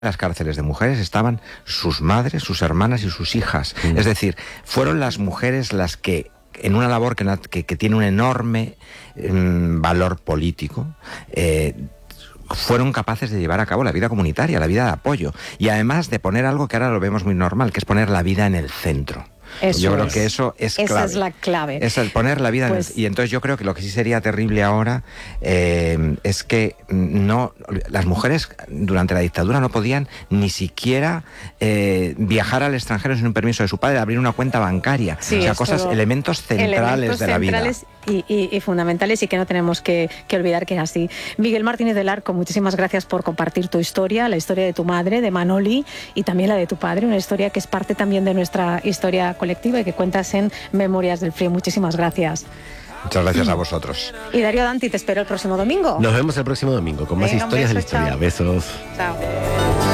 las cárceles de mujeres estaban sus madres, sus hermanas y sus hijas. Es decir, fueron las mujeres las que, en una labor que tiene un enorme valor político, fueron capaces de llevar a cabo la vida comunitaria, la vida de apoyo, y además de poner algo que ahora lo vemos muy normal, que es poner la vida en el centro. Yo creo que eso es clave. Esa es la clave. Es el poner la vida pues... y entonces yo creo que lo que sí sería terrible ahora es que las mujeres durante la dictadura no podían ni siquiera viajar al extranjero sin un permiso de su padre, abrir una cuenta bancaria. Sí, o sea, elementos centrales de la vida. Y fundamentales, y que no tenemos que olvidar que es así. Miguel Martínez del Arco, muchísimas gracias por compartir tu historia, la historia de tu madre, de Manoli, y también la de tu padre, una historia que es parte también de nuestra historia colectiva y que cuentas en Memorias del Frío. Muchísimas gracias. Muchas gracias a vosotros. Y Darío Danti, te espero el próximo domingo. Nos vemos el próximo domingo con más historias de la historia. Besos. Chao.